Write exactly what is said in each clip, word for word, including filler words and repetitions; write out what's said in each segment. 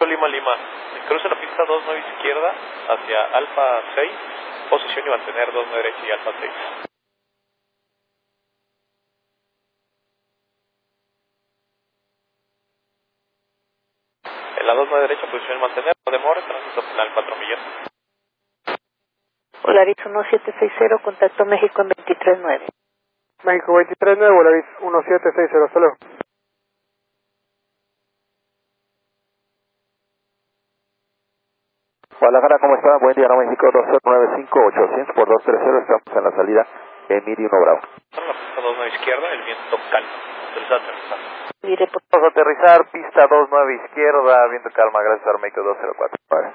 Lima Lima. Cruce la pista dos nueve izquierda hacia Alfa seis. Posición y mantener dos nueve derecha y Alfa seis. En la dos nueve derecha, posición y mantener. No demore, tránsito final cuatro millas. Volaris uno siete seis cero, contacto México en veintitrés nueve. México veintitrés nueve, Volaris uno siete seis cero, hasta luego. Guadalajara, ¿cómo está? Buen día, México dos cero nueve cinco ochocientos por dos tres cero, estamos en la salida Emilio uno Bravo. En la pista dos nueve izquierda, el viento calma. Autorizado a aterrizar. Mire, por Vamos a aterrizar, pista dos nueve izquierda, viento calma, gracias a México dos cero cuatro. Vale.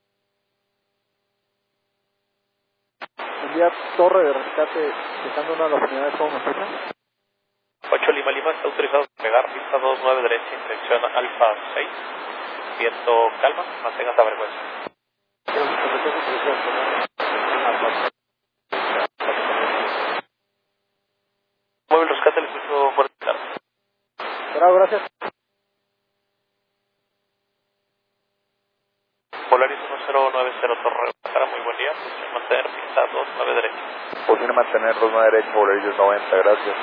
Envía torre de rescate, dejando una de las unidades como me escuchan. ocho Lima Lima está autorizado a pegar pista dos nueve derecha, intención Alfa seis. Viento calma, mantenga esta vergüenza. Mueve el rescate, le escucho fuerte claro. Bravo, gracias. Polaris uno cero nueve cero Torre Guadalajara, muy buen día. Posición mantener pista dos nueve derecha. Posición mantener dos nueve derecha, Volaris noventa, gracias.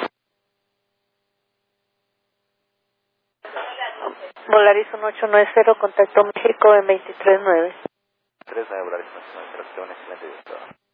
Volaris uno ocho nueve cero, contacto México en veintitrés nueve. tres nueve, Volaris, excelente, excelente.